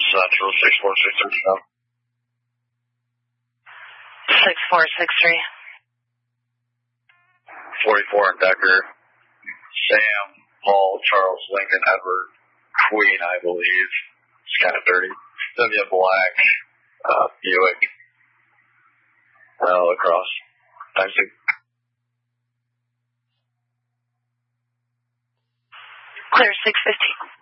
Central 64637. 6463. 44 and Decker. Sam, Paul, Charles, Lincoln, Edward, Queen, I believe. It's kind of dirty. W. Black, Buick, across. Times 2. Clear 615.